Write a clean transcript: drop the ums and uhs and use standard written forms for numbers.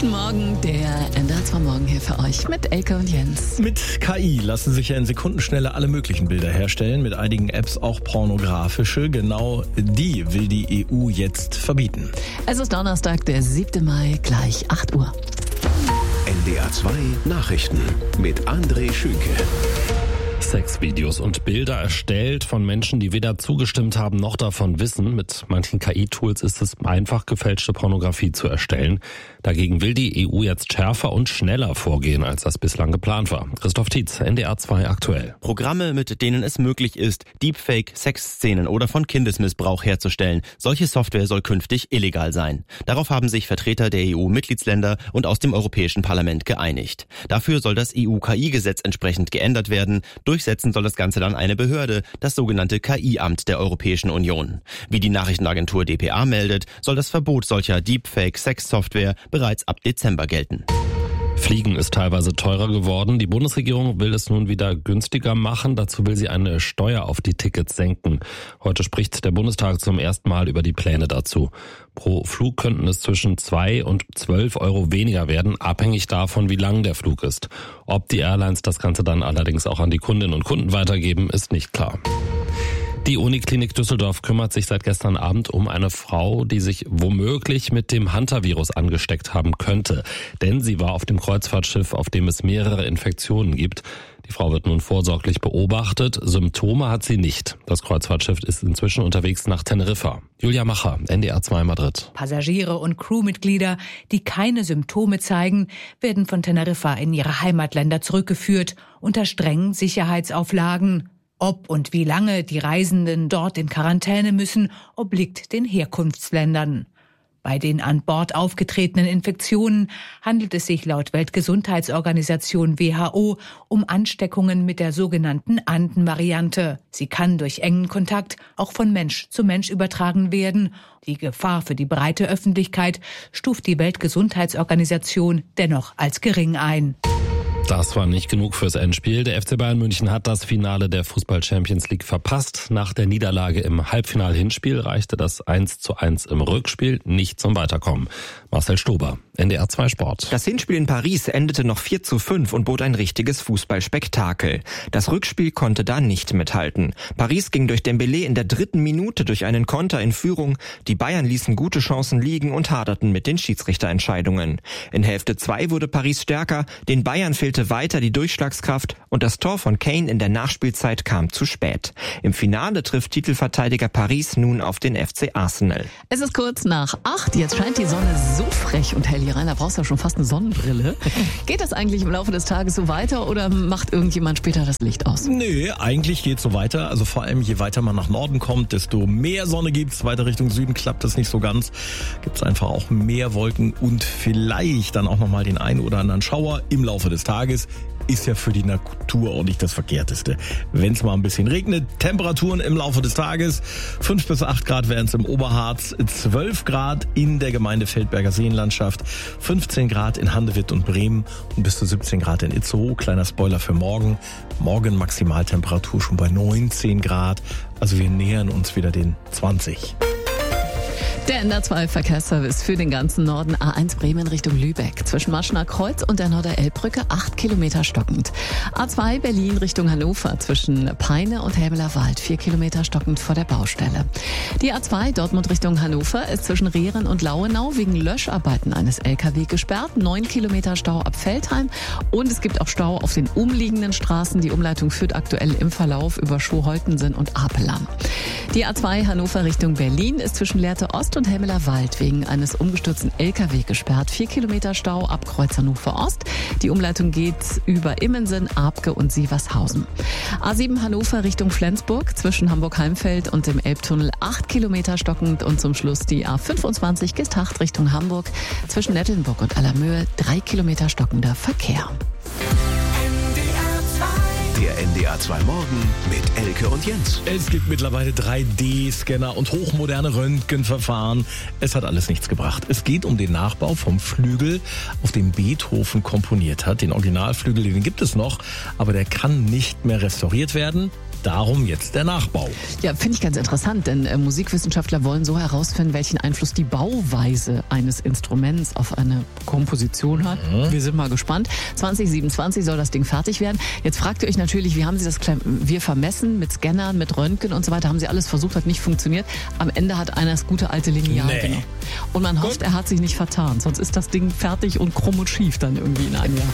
Guten Morgen, der NDR 2 Morgen hier für euch mit Elke und Jens. Mit KI lassen sich ja in Sekundenschnelle alle möglichen Bilder herstellen, mit einigen Apps auch pornografische. Genau die will die EU jetzt verbieten. Es ist Donnerstag, der 7. Mai, gleich 8 Uhr. NDR 2 Nachrichten mit André Schünke. Sexvideos und Bilder erstellt von Menschen, die weder zugestimmt haben noch davon wissen. Mit manchen KI-Tools ist es einfach, gefälschte Pornografie zu erstellen. Dagegen will die EU jetzt schärfer und schneller vorgehen, als das bislang geplant war. Christoph Tietz, NDR 2 aktuell. Programme, mit denen es möglich ist, Deepfake-Sexszenen oder von Kindesmissbrauch herzustellen. Solche Software soll künftig illegal sein. Darauf haben sich Vertreter der EU-Mitgliedsländer und aus dem Europäischen Parlament geeinigt. Dafür soll das EU-KI-Gesetz entsprechend geändert werden. Durchsetzen soll das Ganze dann eine Behörde, das sogenannte KI-Amt der Europäischen Union. Wie die Nachrichtenagentur dpa meldet, soll das Verbot solcher Deepfake-Sex-Software bereits ab Dezember gelten. Fliegen ist teilweise teurer geworden. Die Bundesregierung will es nun wieder günstiger machen. Dazu will sie eine Steuer auf die Tickets senken. Heute spricht der Bundestag zum ersten Mal über die Pläne dazu. Pro Flug könnten es zwischen 2 und 12 Euro weniger werden, abhängig davon, wie lang der Flug ist. Ob die Airlines das Ganze dann allerdings auch an die Kundinnen und Kunden weitergeben, ist nicht klar. Die Uniklinik Düsseldorf kümmert sich seit gestern Abend um eine Frau, die sich womöglich mit dem Hantavirus angesteckt haben könnte. Denn sie war auf dem Kreuzfahrtschiff, auf dem es mehrere Infektionen gibt. Die Frau wird nun vorsorglich beobachtet. Symptome hat sie nicht. Das Kreuzfahrtschiff ist inzwischen unterwegs nach Teneriffa. Julia Macher, NDR 2 Madrid. Passagiere und Crewmitglieder, die keine Symptome zeigen, werden von Teneriffa in ihre Heimatländer zurückgeführt unter strengen Sicherheitsauflagen. Ob und wie lange die Reisenden dort in Quarantäne müssen, obliegt den Herkunftsländern. Bei den an Bord aufgetretenen Infektionen handelt es sich laut Weltgesundheitsorganisation WHO um Ansteckungen mit der sogenannten Anden-Variante. Sie kann durch engen Kontakt auch von Mensch zu Mensch übertragen werden. Die Gefahr für die breite Öffentlichkeit stuft die Weltgesundheitsorganisation dennoch als gering ein. Das war nicht genug fürs Endspiel. Der FC Bayern München hat das Finale der Fußball-Champions League verpasst. Nach der Niederlage im Halbfinal-Hinspiel reichte das 1:1 im Rückspiel nicht zum Weiterkommen. Marcel Stober, NDR 2 Sport. Das Hinspiel in Paris endete noch 4:5 und bot ein richtiges Fußballspektakel. Das Rückspiel konnte da nicht mithalten. Paris ging durch Dembélé in der 3. Minute durch einen Konter in Führung. Die Bayern ließen gute Chancen liegen und haderten mit den Schiedsrichterentscheidungen. In Hälfte 2 wurde Paris stärker, den Bayern fehlte weiter die Durchschlagskraft und das Tor von Kane in der Nachspielzeit kam zu spät. Im Finale trifft Titelverteidiger Paris nun auf den FC Arsenal. Es ist kurz nach 8, jetzt scheint die Sonne so frech und hell hier rein, da brauchst du ja schon fast eine Sonnenbrille. Geht das eigentlich im Laufe des Tages so weiter oder macht irgendjemand später das Licht aus? Nee, eigentlich geht's so weiter. Also vor allem, je weiter man nach Norden kommt, desto mehr Sonne gibt's. Weiter Richtung Süden klappt das nicht so ganz. Gibt's einfach auch mehr Wolken und vielleicht dann auch nochmal den einen oder anderen Schauer im Laufe des Tages. Ist ja für die Natur auch nicht das Verkehrteste. Wenn es mal ein bisschen regnet, Temperaturen im Laufe des Tages, 5 bis 8 Grad wären es im Oberharz, 12 Grad in der Gemeinde Feldberger Seenlandschaft, 15 Grad in Handewitt und Bremen und bis zu 17 Grad in Itzehoe. Kleiner Spoiler für morgen. Morgen Maximaltemperatur schon bei 19 Grad. Also wir nähern uns wieder den 20. Der NDR 2 Verkehrsservice für den ganzen Norden. A1 Bremen Richtung Lübeck. Zwischen Maschener Kreuz und der Norderelbbrücke 8 Kilometer stockend. A2 Berlin Richtung Hannover. Zwischen Peine und Häbeler Wald 4 Kilometer stockend vor der Baustelle. Die A2 Dortmund Richtung Hannover ist zwischen Rehren und Lauenau wegen Löscharbeiten eines LKW gesperrt. 9 Kilometer Stau ab Veltheim. Und es gibt auch Stau auf den umliegenden Straßen. Die Umleitung führt aktuell im Verlauf über Schoholtensen und Apelang. Die A2 Hannover Richtung Berlin ist zwischen Lehrte Ost und Hämeler Wald wegen eines umgestürzten LKW gesperrt. 4 Kilometer Stau ab Kreuz Hannover Ost. Die Umleitung geht über Immensen, Abke und Sievershausen. A7 Hannover Richtung Flensburg zwischen Hamburg-Heimfeld und dem Elbtunnel 8 Kilometer stockend und zum Schluss die A25 Gestacht Richtung Hamburg zwischen Nettelnburg und Allermöhe 3 Kilometer stockender Verkehr. Der NDR 2 Morgen mit Elke und Jens. Es gibt mittlerweile 3D-Scanner und hochmoderne Röntgenverfahren. Es hat alles nichts gebracht. Es geht um den Nachbau vom Flügel, auf dem Beethoven komponiert hat. Den Originalflügel, den gibt es noch, aber der kann nicht mehr restauriert werden. darum jetzt der Nachbau. Ja, finde ich ganz interessant, denn Musikwissenschaftler wollen so herausfinden, welchen Einfluss die Bauweise eines Instruments auf eine Komposition hat. Wir sind mal gespannt. 2027 soll das Ding fertig werden. Jetzt fragt ihr euch natürlich, wie haben Sie das Klavier vermessen? Mit Scannern, mit Röntgen und so weiter. Haben Sie alles versucht, hat nicht funktioniert. Am Ende hat einer das gute alte Lineal genommen. Und man hofft, er hat sich nicht vertan. Sonst ist das Ding fertig und krumm und schief dann irgendwie in einem Jahr.